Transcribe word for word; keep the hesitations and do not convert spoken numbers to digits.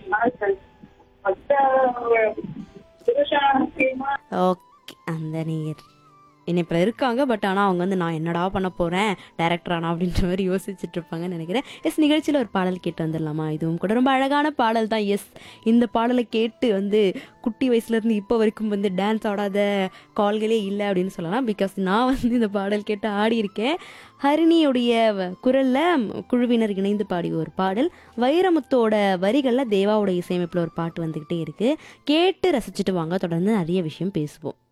Okay. அந்த நேயர் இணைப்பில் இருக்காங்க. பட் ஆனால் அவங்க வந்து நான் என்னடா பண்ண போகிறேன் டைரக்டர் ஆனா அப்படின்ற மாதிரி யோசிச்சுட்டு இருப்பாங்கன்னு நினைக்கிறேன். எஸ், நிகழ்ச்சியில் ஒரு பாடல் கேட்டு வந்துடலாமா? இதுவும் கூட ரொம்ப அழகான பாடல் தான். எஸ், இந்த பாடலை கேட்டு வந்து குட்டி வயசுலேருந்து இப்போ வரைக்கும் வந்து டான்ஸ் ஆடாத கால்களே இல்லை அப்படின்னு சொல்லலாம். பிகாஸ் நான் வந்து இந்த பாடல் கேட்டு ஆடி இருக்கேன். ஹரிணியுடைய வ- குரல்ல ம், குழுவினர் இணைந்து பாடிய ஒரு பாடல். வைரமுத்தோட வரிகளில் தேவாவோட இசையமைப்பில் ஒரு பாட்டு வந்துக்கிட்டே இருக்கு. கேட்டு ரசிச்சுட்டு வாங்க. தொடர்ந்து நிறைய விஷயம் பேசுவோம்.